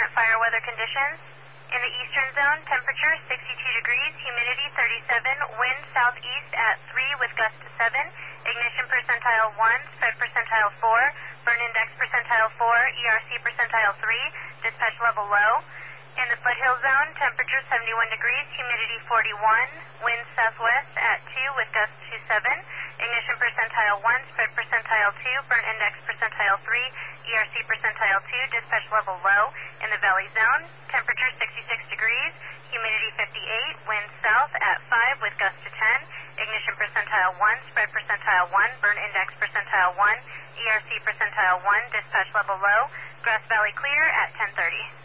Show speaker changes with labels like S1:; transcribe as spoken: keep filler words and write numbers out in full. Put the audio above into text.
S1: current fire weather conditions. In the eastern zone, temperature sixty-two degrees, humidity thirty-seven, wind southeast at three with gusts to seven, ignition percentile one, spread percentile four, burn index percentile four, E R C percentile three, dispatch level low. In the foothill zone, temperature seventy-one degrees, humidity forty-one, wind southwest at two with gusts to seven, ignition percentile one, spread percentile two, burn index percentile three, E R C percentile two, dispatch level low. In the valley zone, temperature sixty-six degrees, humidity fifty-eight, wind south at five with gusts to ten, ignition percentile one, spread percentile one, burn index percentile one, E R C percentile one, dispatch level low. Grass Valley clear at ten thirty.